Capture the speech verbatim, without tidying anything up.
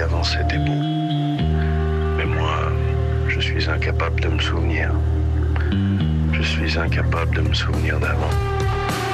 avant c'était beau. Mais moi, je suis incapable de me souvenir. Je suis incapable de me souvenir d'avant.